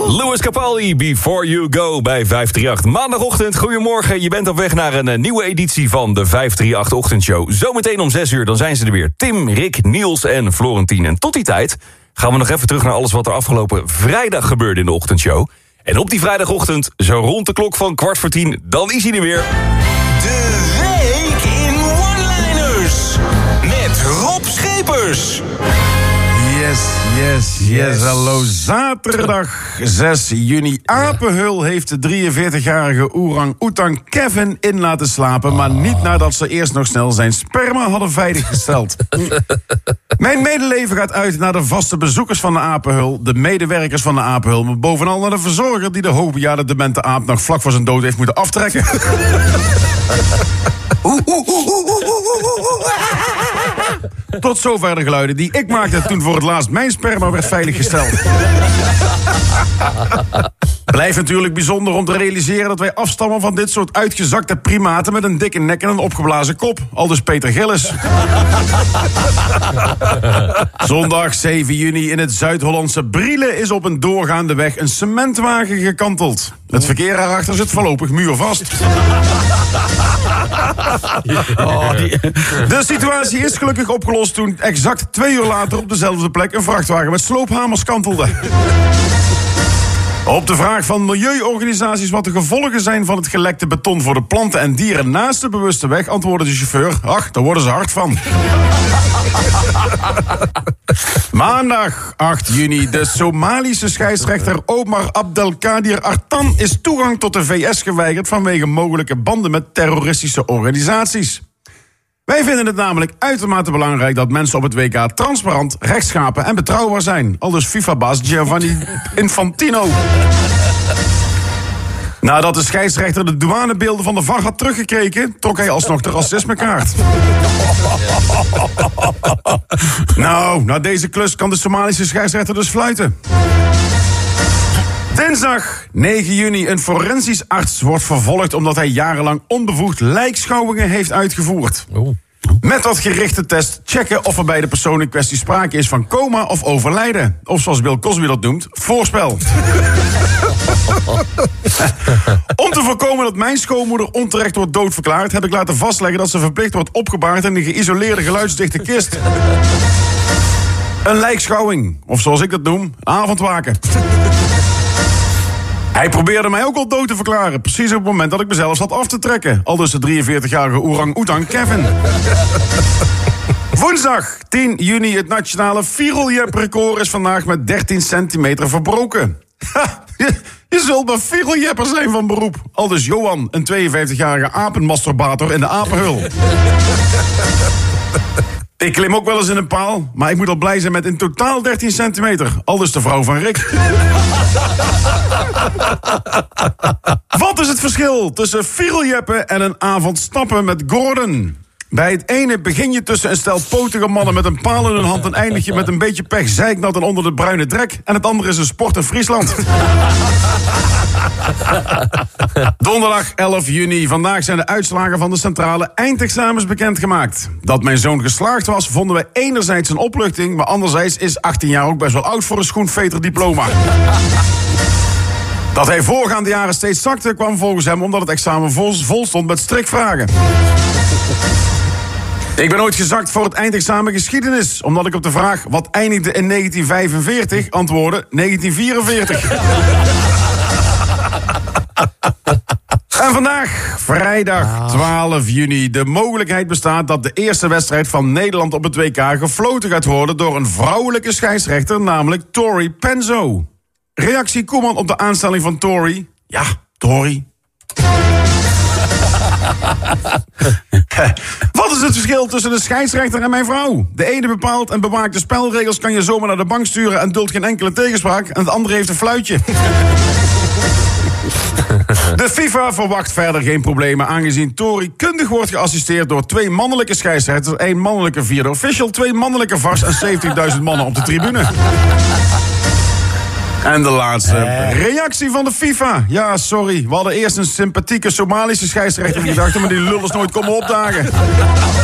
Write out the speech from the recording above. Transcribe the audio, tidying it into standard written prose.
Lewis Capaldi, Before You Go bij 538. Maandagochtend, goedemorgen. Je bent op weg naar een nieuwe editie van de 538-ochtendshow. Zometeen om 6 uur, dan zijn ze er weer. Tim, Rick, Niels en Florentien. En tot die tijd gaan we nog even terug naar alles wat er afgelopen vrijdag gebeurde in de ochtendshow. En op die vrijdagochtend, zo rond de klok van 9:15, dan is hij er weer. De week in one-liners met Rob Schepers. Yes. Hallo, zaterdag 6 juni. Apenhul heeft de 43-jarige orang-oetang Kevin in laten slapen, maar niet nadat ze eerst nog snel zijn sperma hadden veiliggesteld. Mijn medeleven gaat uit naar de vaste bezoekers van de Apenhul, de medewerkers van de Apenhul, maar bovenal naar de verzorger die de hoogbejaarde demente aap nog vlak voor zijn dood heeft moeten aftrekken. Tot zover de geluiden die ik maakte toen voor het laatst mijn sperma werd veiliggesteld. Blijft natuurlijk bijzonder om te realiseren dat wij afstammen van dit soort uitgezakte primaten met een dikke nek en een opgeblazen kop. Aldus Peter Gillis. Zondag 7 juni in het Zuid-Hollandse Brielen is op een doorgaande weg een cementwagen gekanteld. Het verkeer erachter zit voorlopig muurvast. De situatie is gelukkig opgelost toen exact 2 uur later op dezelfde plek een vrachtwagen met sloophamers kantelde. Op de vraag van milieuorganisaties wat de gevolgen zijn van het gelekte beton voor de planten en dieren naast de bewuste weg, antwoordde de chauffeur: ach, daar worden ze hard van. Maandag 8 juni. De Somalische scheidsrechter Omar Abdelkadir Artan is toegang tot de VS geweigerd vanwege mogelijke banden met terroristische organisaties. Wij vinden het namelijk uitermate belangrijk dat mensen op het WK transparant, rechtschapen en betrouwbaar zijn. Aldus FIFA-baas Giovanni Infantino. Nadat de scheidsrechter de douanebeelden van de VAR had teruggekeken, trok hij alsnog de racismekaart. Nou, na deze klus kan de Somalische scheidsrechter dus fluiten. Dinsdag 9 juni. Een forensisch arts wordt vervolgd omdat hij jarenlang onbevoegd lijkschouwingen heeft uitgevoerd. Met dat gerichte test checken of er bij de persoon in kwestie sprake is van coma of overlijden. Of zoals Bill Cosby dat noemt, voorspel. Om te voorkomen dat mijn schoonmoeder onterecht wordt doodverklaard, heb ik laten vastleggen dat ze verplicht wordt opgebaard in een geïsoleerde geluidsdichte kist. Een lijkschouwing, of zoals ik dat noem, een avondwaken. Hij probeerde mij ook al dood te verklaren, precies op het moment dat ik mezelf zat af te trekken. Aldus de 43-jarige orang-oetang Kevin. Woensdag 10 juni. Het nationale viereljep-record is vandaag met 13 centimeter verbroken. Je zult maar viereljepper zijn van beroep. Aldus Johan, een 52-jarige apenmasturbator in de Apenhul. Ik klim ook wel eens in een paal, maar ik moet al blij zijn met in totaal 13 centimeter. Aldus de vrouw van Rick. Wat is het verschil tussen viereljeppen en een avond stappen met Gordon? Bij het ene begin je tussen een stel potige mannen met een paal in hun hand en eindig je met een beetje pech zeiknat en onder de bruine drek. En het andere is een sport in Friesland. Donderdag 11 juni. Vandaag zijn de uitslagen van de centrale eindexamens bekendgemaakt. Dat mijn zoon geslaagd was, vonden wij enerzijds een opluchting, maar anderzijds is 18 jaar ook best wel oud voor een schoenveter diploma. Dat hij voorgaande jaren steeds zakte, kwam volgens hem omdat het examen vol stond met strikvragen. Ik ben ooit gezakt voor het eindexamen geschiedenis, omdat ik op de vraag wat eindigde in 1945 antwoordde 1944. En vandaag, vrijdag 12 juni. De mogelijkheid bestaat dat de eerste wedstrijd van Nederland op het WK gefloten gaat worden door een vrouwelijke scheidsrechter, namelijk Tori Penzo. Reactie Koeman op de aanstelling van Tori. Ja, Tori. Wat is het verschil tussen de scheidsrechter en mijn vrouw? De ene bepaalt en bewaakt de spelregels, kan je zomaar naar de bank sturen en duldt geen enkele tegenspraak. En het andere heeft een fluitje. De FIFA verwacht verder geen problemen, aangezien Tori kundig wordt geassisteerd door 2 mannelijke scheidsrechters, 1 mannelijke vierde official, 2 mannelijke VARs en 70.000 mannen op de tribune. En de laatste reactie van de FIFA. Ja, sorry, we hadden eerst een sympathieke Somalische scheidsrechter gedacht, maar die lul is nooit komen opdagen.